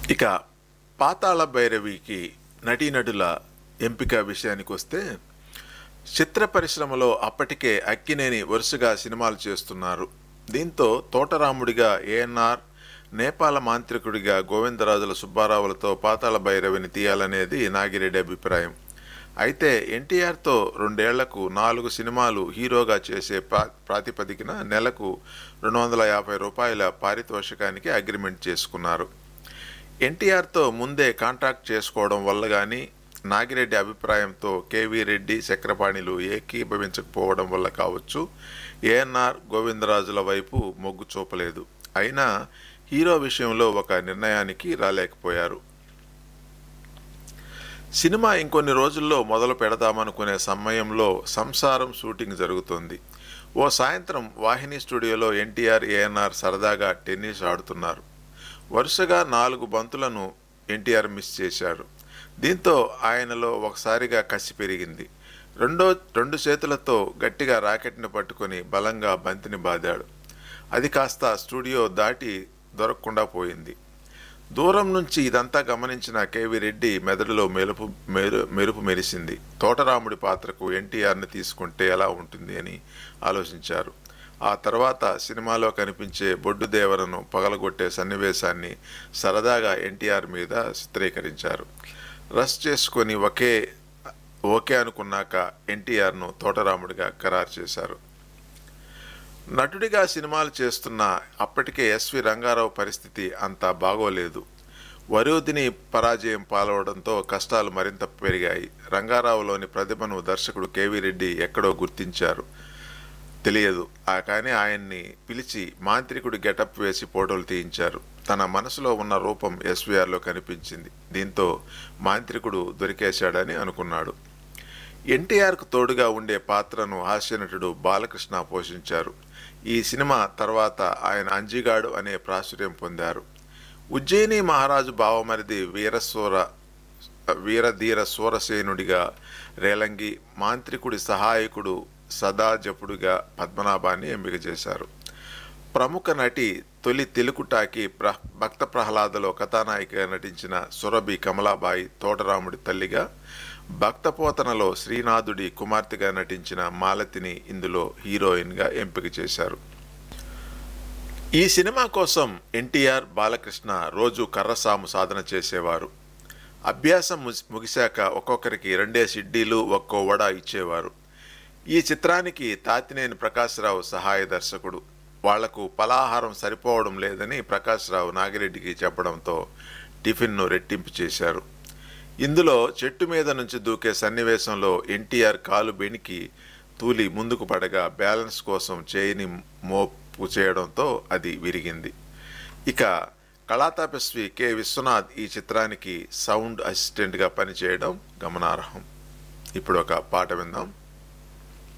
ఇక పాతాళ భైరవికి నటీనటుల ఎంపిక విషయానికి వస్తే, చిత్ర పరిశ్రమలో అప్పటికే అక్కినేని వరుసగా సినిమాలు చేస్తున్నారు. దీంతో తోటరాముడిగా ఏఎన్ఆర్, నేపాల మాంత్రికుడిగా గోవిందరాజుల సుబ్బారావులతో పాతాళ భైరవిని తీయాలనేది నాగిరెడ్డి అభిప్రాయం. అయితే ఎన్టీఆర్తో 2 ఏళ్లకు 4 సినిమాలు హీరోగా చేసే ప్రాతిపదికన నెలకు రూ. 250 పారితోషికానికి అగ్రిమెంట్ చేసుకున్నారు. ఎన్టీఆర్తో ముందే కాంట్రాక్ట్ చేసుకోవడం వల్ల కానీ, నాగిరెడ్డి అభిప్రాయంతో కేవీ రెడ్డి, చక్రపాణిలు ఏకీభవించకపోవడం వల్ల కావచ్చు, ఏఎన్ఆర్, గోవిందరాజుల వైపు మొగ్గు చూపలేదు. అయినా హీరో విషయంలో ఒక నిర్ణయానికి రాలేకపోయారు. సినిమా ఇంకొన్ని రోజుల్లో మొదలు పెడదామనుకునే సమయంలో సంసారం షూటింగ్ జరుగుతోంది. ఓ సాయంత్రం వాహిని స్టూడియోలో ఎన్టీఆర్, ఏఎన్ఆర్ సరదాగా టెన్నిస్ ఆడుతున్నారు. వరుసగా 4 బంతులను ఎన్టీఆర్ మిస్ చేశారు. దీంతో ఆయనలో ఒకసారిగా కసి పెరిగింది. రెండు చేతులతో గట్టిగా రాకెట్ని పట్టుకొని బలంగా బంతిని బాదాడు. అది కాస్త స్టూడియో దాటి దొరకకుండా పోయింది. దూరం నుంచి ఇదంతా గమనించిన కేవీ రెడ్డి మెదడులో మెరుపు మెరిసింది. తోటరాముడి పాత్రకు ఎన్టీఆర్ని తీసుకుంటే ఎలా ఉంటుంది అని ఆలోచించారు. ఆ తర్వాత సినిమాలో కనిపించే బొడ్డు దేవరను పగలగొట్టే సన్నివేశాన్ని సరదాగా ఎన్టీఆర్ మీద చిత్రీకరించారు. రష్ చేసుకొని ఓకే అనుకున్నాక ఎన్టీఆర్ను తోటరాముడిగా ఖరారు చేశారు. నటుడిగా సినిమాలు చేస్తున్న అప్పటికే ఎస్వి రంగారావు పరిస్థితి అంత బాగోలేదు. వరుదిని పరాజయం పాలవడంతో కష్టాలు మరింత పెరిగాయి. రంగారావులోని ప్రతిభను దర్శకుడు కేవీ రెడ్డి ఎక్కడో గుర్తించారు తెలియదు. కానీ ఆయన్ని పిలిచి మాంత్రికుడి గెటప్ వేసి ఫోటోలు తీయించారు. తన మనసులో ఉన్న రూపం ఎస్వీఆర్లో కనిపించింది. దీంతో మాంత్రికుడు దొరికేశాడని అనుకున్నాడు. ఎన్టీఆర్కు తోడుగా ఉండే పాత్రను హాస్యనటుడు బాలకృష్ణ పోషించారు. ఈ సినిమా తర్వాత ఆయన అంజిగాడు అనే ప్రాచుర్యం పొందారు. ఉజ్జయిని మహారాజు బావమరిది వీరధీర సూరసేనుడిగా రేలంగి, మాంత్రికుడి సహాయకుడు సదాజపుడిగా పద్మనాభాన్ని ఎంపిక చేశారు. ప్రముఖ నటి తొలి తెలుగు టాకీ భక్త ప్రహ్లాదలో కథానాయికగా నటించిన సురభి కమలాబాయి తోటరాముడి తల్లిగా, భక్తపోతనలో శ్రీనాథుడి కుమార్తెగా నటించిన మాలతిని ఇందులో హీరోయిన్గా ఎంపిక చేశారు. ఈ సినిమా కోసం ఎన్టీఆర్, బాలకృష్ణ రోజు కర్రసాము సాధన చేసేవారు. అభ్యాసం ముగిశాక ఒక్కొక్కరికి 2 సిడ్డీలు, 1 వడ ఇచ్చేవారు. ఈ చిత్రానికి తాతినేని ప్రకాశ్రావు సహాయ దర్శకుడు. వాళ్లకు పలాహారం సరిపోవడం లేదని ప్రకాశ్రావు నాగిరెడ్డికి చెప్పడంతో టిఫిన్ను రెట్టింపు చేశారు. ఇందులో చెట్టు మీద నుంచి దూకే సన్నివేశంలో ఎన్టీఆర్ కాలు బెణికి తూలి ముందుకు పడగా బ్యాలెన్స్ కోసం చేయిని మోపు చేయడంతో అది విరిగింది. ఇక కళాతపస్వి కె విశ్వనాథ్ ఈ చిత్రానికి సౌండ్ అసిస్టెంట్గా పనిచేయడం గమనార్హం. ఇప్పుడు ఒక పాట విందాం.